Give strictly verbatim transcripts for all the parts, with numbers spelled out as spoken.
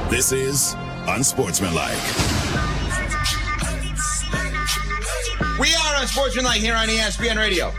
This is Unsportsmanlike. We are Unsportsmanlike here on E S P N Radio.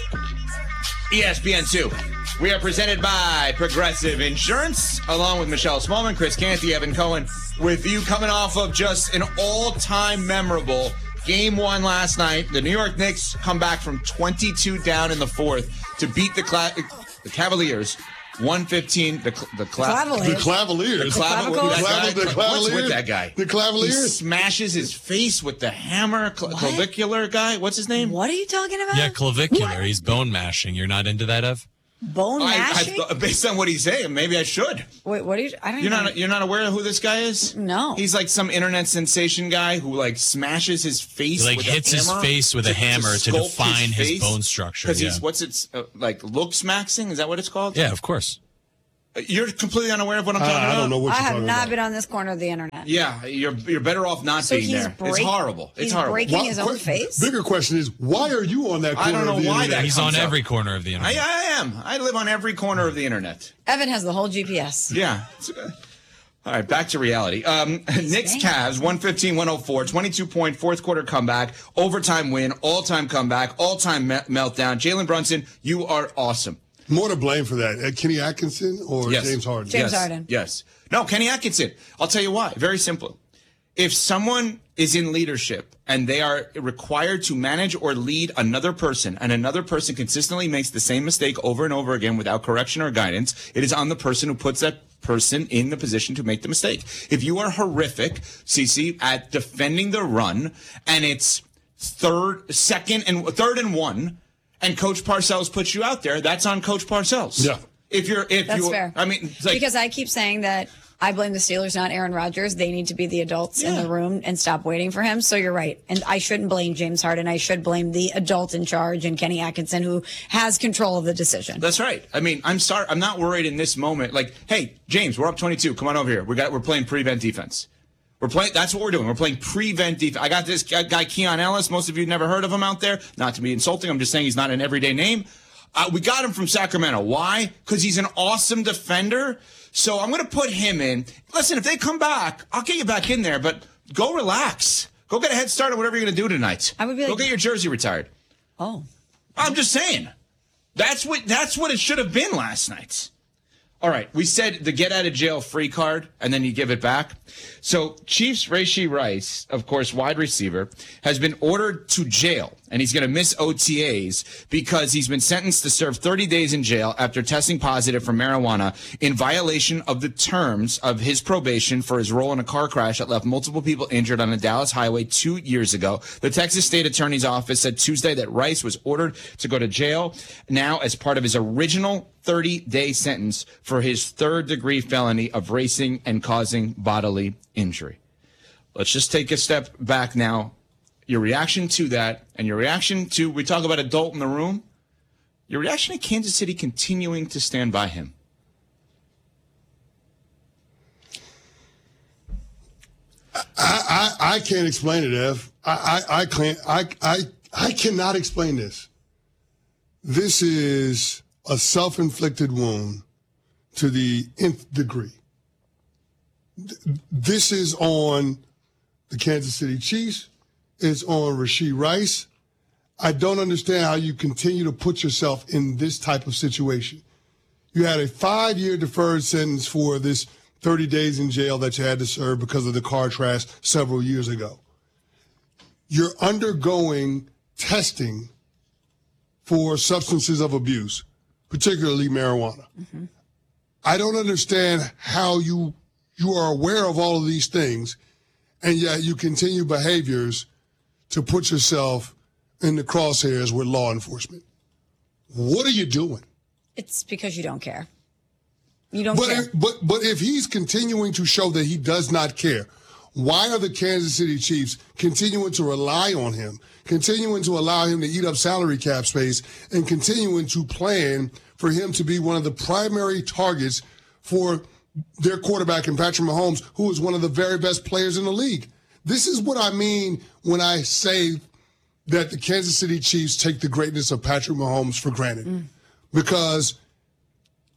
E S P N two. We are presented by Progressive Insurance, along with Michelle Smallman, Chris Canty, Evan Cohen, with you coming off of just an all-time memorable game one last night. The New York Knicks come back from twenty-two down in the fourth to beat the, Cla- the Cavaliers. one fifteen, the the, cla- Cavaliers. The Cavaliers. The Cavaliers. The That guy, Cavaliers. what's with that guy? The Cavaliers. He smashes his face with the hammer. Cl- clavicular guy. What's his name? What are you talking about? Yeah, clavicular. He's bone mashing. You're not into that, Ev? Bone I, mashing? I, based on what he's saying, maybe I should. Wait, what are you? I don't You're know. not. You're not aware of who this guy is? No. He's like some internet sensation guy who like smashes his face. He like with hits a his hammer face with a hammer to, sculpt define his, face. bone structure. Because Yeah. he's what's it's uh, like looks maxing? Is that what it's called? yeah, of course. You're completely unaware of what I'm talking I, about. I don't know what I you're have talking not about. been on this corner of the internet. Yeah, you're you're better off not So being he's there. break- it's horrible. It's he's horrible. breaking Why- his own que- face? Bigger question is, why are you on that I corner don't know of the why internet? that He's comes on up. every corner of the I, internet. I am. I live on every corner of the internet. Evan has the whole G P S. Yeah. It's, uh, all right, back to reality. Um, Knicks Cavs, one fifteen one oh four, twenty-two point fourth quarter comeback, overtime win, all-time comeback, all-time me- meltdown. Jalen Brunson, you are awesome. More to blame for that, uh, Kenny Atkinson or Yes. James Harden? James yes. Harden. Yes. No, Kenny Atkinson. I'll tell you why. Very simple. If someone is in leadership and they are required to manage or lead another person, and another person consistently makes the same mistake over and over again without correction or guidance, it is on the person who puts that person in the position to make the mistake. If you are horrific, Cece, at defending the run, and it's third, second, and third and one, and Coach Parcells puts you out there, that's on Coach Parcells. Yeah. If you're, if That's you, fair. I mean, it's like, Because I keep saying that I blame the Steelers, not Aaron Rodgers. They need to be the adults in Yeah. the room and stop waiting for him. So you're right. And I shouldn't blame James Harden. I should blame the adult in charge and Kenny Atkinson, who has control of the decision. that's right. I mean, I'm sorry. I'm not worried in this moment. Like, hey, James, we're up twenty-two. Come on over here. We got. We're playing prevent defense. We're playing. That's what we're doing. We're playing prevent defense. I got this guy, guy Keon Ellis. Most of you never heard of him out there. Not to be insulting. I'm just saying he's not an everyday name. Uh, we got him from Sacramento. Why? Because he's an awesome defender. So I'm going to put him in. Listen, if they come back, I'll get you back in there. But go relax. Go get a head start on whatever you're going to do tonight. I would be go like- get your jersey retired. Oh. I'm just saying. That's what that's what it should have been last night. All right, we said the get out of jail free card, and then you give it back. So Chiefs Rashee Rice, of course, wide receiver, has been ordered to jail, and he's going to miss O T As because he's been sentenced to serve thirty days in jail after testing positive for marijuana in violation of the terms of his probation for his role in a car crash that left multiple people injured on a Dallas highway two years ago. The Texas State Attorney's Office said Tuesday that Rice was ordered to go to jail now as part of his original thirty-day sentence for his third-degree felony of racing and causing bodily injury. Let's just take a step back now. Your reaction to that and your reaction to, we talk about adult in the room, your reaction to Kansas City continuing to stand by him. I, I, I can't explain it, Ev. I, I, I can't. I, I, I cannot explain this. This is a self-inflicted wound to the nth degree. This is on the Kansas City Chiefs. It's on Rashee Rice. I don't understand how you continue to put yourself in this type of situation. You had a five-year deferred sentence for this thirty days in jail that you had to serve because of the car crash several years ago. You're undergoing testing for substances of abuse, particularly marijuana. Mm-hmm. I don't understand how you you are aware of all of these things, and yet you continue behaviors to put yourself in the crosshairs with law enforcement. What are you doing? It's because you don't care. You don't But care. if, but but if he's continuing to show that he does not care, why are the Kansas City Chiefs continuing to rely on him, continuing to allow him to eat up salary cap space, and continuing to plan for him to be one of the primary targets for their quarterback in Patrick Mahomes, who is one of the very best players in the league? This is what I mean when I say that the Kansas City Chiefs take the greatness of Patrick Mahomes for granted. Mm. Because if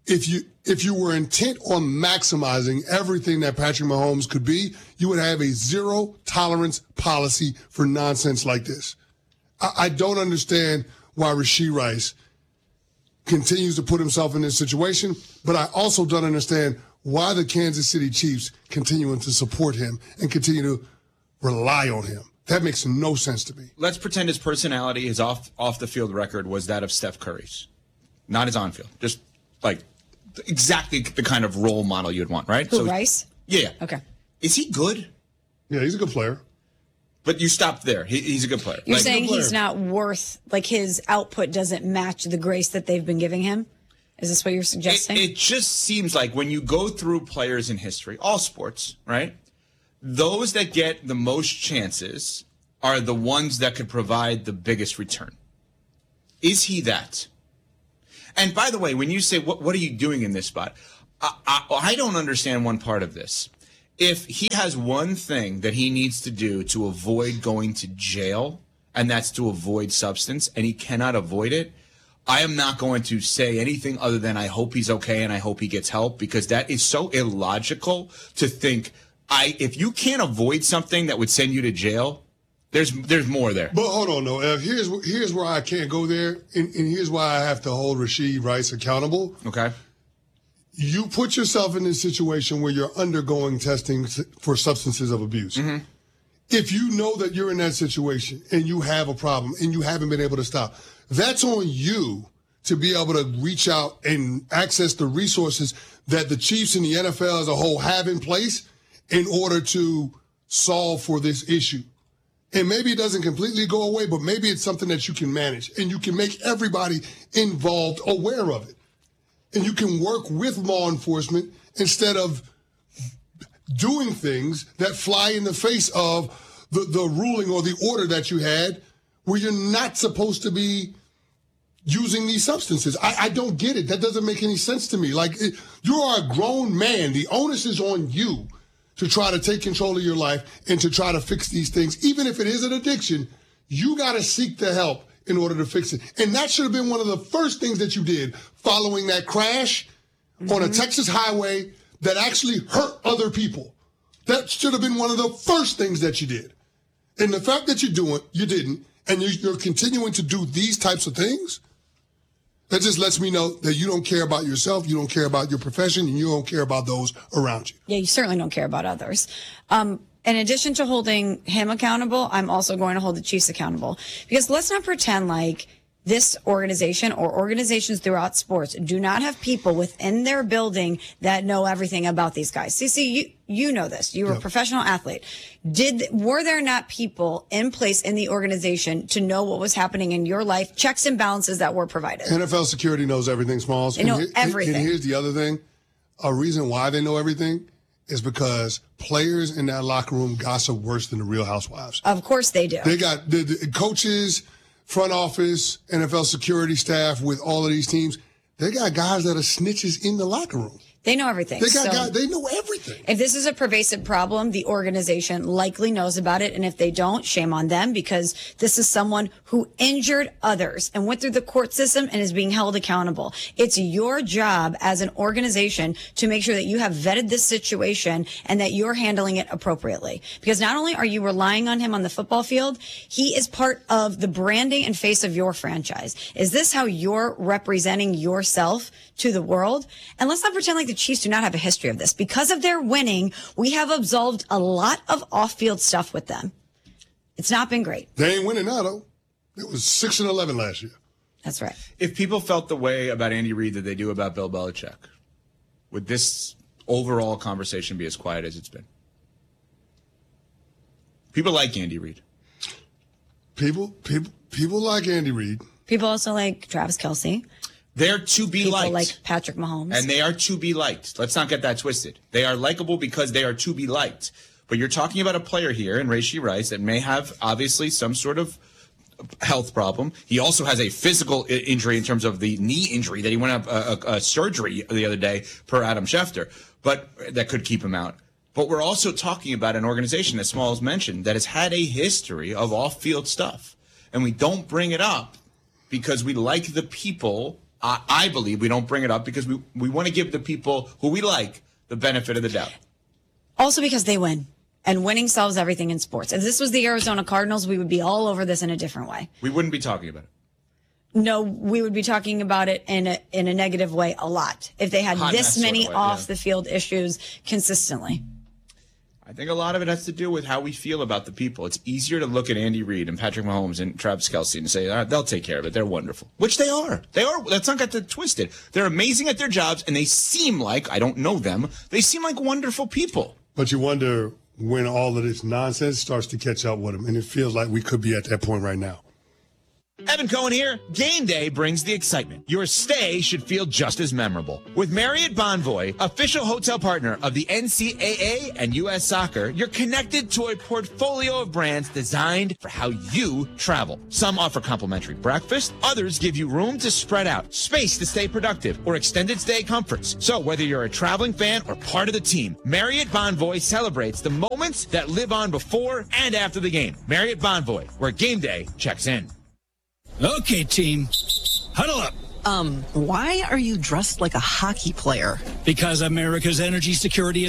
if you if you were intent on maximizing everything that Patrick Mahomes could be, you would have a zero tolerance policy for nonsense like this. I, I don't understand why Rashee Rice continues to put himself in this situation, but I also don't understand why the Kansas City Chiefs continuing to support him and continue to rely on him. That makes no sense to me. Let's pretend his personality, his off off the field record was that of Steph Curry's, not his on field. Just like exactly the kind of role model you'd want, right? Who, Rice? Yeah. Okay. Is he good? Yeah, he's a good player. But you stopped there. He, he's a good player. You're Like, saying player. he's not worth, like his output doesn't match the grace that they've been giving him? Is this what you're it, suggesting? it just seems like when you go through players in history, all sports, right? Those that get the most chances are the ones that could provide the biggest return. Is he that? And by the way, when you say, what, what are you doing in this spot? I, I, I don't understand one part of this. If he has one thing that he needs to do to avoid going to jail, and that's to avoid substance, and he cannot avoid it, I am not going to say anything other than I hope he's okay and I hope he gets help, because that is so illogical to think, I if you can't avoid something that would send you to jail, there's there's more there. But hold on, though. Ev, here's here's where I can't go there, and, and here's why I have to hold Rashee Rice accountable. Okay. You put yourself in this situation where you're undergoing testing for substances of abuse. Mm-hmm. If you know that you're in that situation and you have a problem and you haven't been able to stop, that's on you to be able to reach out and access the resources that the Chiefs and the N F L as a whole have in place in order to solve for this issue. And maybe it doesn't completely go away, but maybe it's something that you can manage and you can make everybody involved aware of it. And you can work with law enforcement instead of doing things that fly in the face of the, the ruling or the order that you had where you're not supposed to be using these substances. I, I don't get it. That doesn't make any sense to me. Like, it, you are a grown man. The onus is on you to try to take control of your life and to try to fix these things. Even if it is an addiction, you got to seek the help in order to fix it. And that should have been one of the first things that you did following that crash mm-hmm. on a Texas highway that actually hurt other people. That should have been one of the first things that you did. And the fact that you do it, you didn't, and you're, you're continuing to do these types of things, that just lets me know that you don't care about yourself, you don't care about your profession, and you don't care about those around you. Yeah, you certainly don't care about others. Um, in addition to holding him accountable, I'm also going to hold the Chiefs accountable. Because let's not pretend like this organization or organizations throughout sports do not have people within their building that know everything about these guys. C C, you, you know this. You were Yep. a professional athlete. Did were there not people in place in the organization to know what was happening in your life, checks and balances that were provided? N F L security knows everything, Smalls. They know and here- everything. And here's the other thing. A reason why they know everything is because players in that locker room gossip worse than the Real Housewives. Of course they do. They got the, the coaches, front office, N F L security staff with all of these teams. They got guys that are snitches in the locker room. They know everything. They got So- guys, they know everything. If this is a pervasive problem, the organization likely knows about it. And if they don't, shame on them, because this is someone who injured others and went through the court system and is being held accountable. It's your job as an organization to make sure that you have vetted this situation and that you're handling it appropriately. Because not only are you relying on him on the football field, he is part of the branding and face of your franchise. Is this how you're representing yourself to the world? And let's not pretend like the Chiefs do not have a history of this. Because of their winning, we have absolved a lot of off-field stuff with them. It's not been great. They ain't winning now, though. It was six and eleven last year. That's right. If people felt the way about Andy Reid that they do about Bill Belichick, would this overall conversation be as quiet as it's been? People like Andy Reid. People, people, people like Andy Reid. People also like Travis Kelce. They're to be People liked. like Patrick Mahomes. And they are to be liked. Let's not get that twisted. They are likable because they are to be liked. But you're talking about a player here in Rashee Rice that may have obviously some sort of health problem. He also has a physical I- injury in terms of the knee injury that he went up a, a, a surgery the other day per Adam Schefter, but that could keep him out. But we're also talking about an organization, as Smalls mentioned, that has had a history of off-field stuff. And we don't bring it up because we like the people I, I believe we don't bring it up because we, we want to give the people who we like the benefit of the doubt. Also because they win. And winning solves everything in sports. If this was the Arizona Cardinals, we would be all over this in a different way. We wouldn't be talking about it. No, we would be talking about it in a, in a negative way a lot. If they had Hot this mess many sort of way, off yeah. the field issues consistently. I think a lot of it has to do with how we feel about the people. It's easier to look at Andy Reid and Patrick Mahomes and Travis Kelce and say, ah, they'll take care of it. They're wonderful. Which they are. They are. Let's not get it twisted. They're amazing at their jobs, and they seem like, I don't know them, they seem like wonderful people. But you wonder when all of this nonsense starts to catch up with them, and it feels like we could be at that point right now. Evan Cohen here. Game day brings the excitement. Your stay should feel just as memorable. With Marriott Bonvoy, official hotel partner of the N C A A and U S Soccer, you're connected to a portfolio of brands designed for how you travel. Some offer complimentary breakfast, others give you room to spread out, space to stay productive, or extended stay comforts. So whether you're a traveling fan or part of the team, Marriott Bonvoy celebrates the moments that live on before and after the game. Marriott Bonvoy, where game day checks in. Okay, team, huddle up. Um, why are you dressed like a hockey player? Because America's energy security